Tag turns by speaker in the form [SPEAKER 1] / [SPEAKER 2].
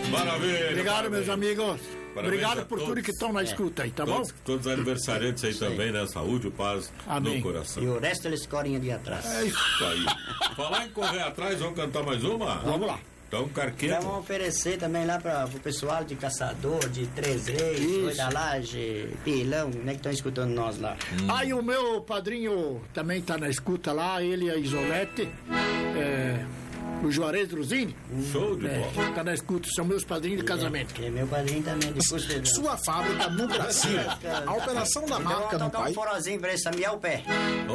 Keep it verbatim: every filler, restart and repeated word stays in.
[SPEAKER 1] Maravilha.
[SPEAKER 2] Obrigado,
[SPEAKER 1] parabéns.
[SPEAKER 2] meus amigos.
[SPEAKER 1] Parabéns
[SPEAKER 2] Obrigado
[SPEAKER 1] a
[SPEAKER 2] por
[SPEAKER 1] todos.
[SPEAKER 2] tudo que estão na escuta aí, tá
[SPEAKER 1] Todos,
[SPEAKER 2] bom?
[SPEAKER 1] todos os aniversariantes aí também, né? Saúde, paz
[SPEAKER 2] Amém.
[SPEAKER 1] no coração.
[SPEAKER 3] E o resto eles correm ali atrás.
[SPEAKER 2] É isso.
[SPEAKER 1] Isso aí. Falar em correr atrás, vamos cantar mais uma?
[SPEAKER 2] Vamos lá.
[SPEAKER 1] Então, Carqueiro.
[SPEAKER 3] Então vamos oferecer também lá para o pessoal de Caçador, de Três Reis, Oi da Laje, Pilão, né, que estão escutando nós lá.
[SPEAKER 1] Hum.
[SPEAKER 2] Aí o meu padrinho também tá na escuta lá, ele e a Isolete, é, o Juarez Druzini.
[SPEAKER 1] Show de
[SPEAKER 2] É,
[SPEAKER 1] bola.
[SPEAKER 2] tá na escuta, são meus padrinhos de casamento.
[SPEAKER 3] Que é meu padrinho também, de curso de dança.
[SPEAKER 4] Sua fábrica no Brasil. A operação da
[SPEAKER 3] Então
[SPEAKER 4] marca
[SPEAKER 3] vamos
[SPEAKER 4] do
[SPEAKER 3] tocar
[SPEAKER 4] pai.
[SPEAKER 3] um forozinho pra ele samear o pé.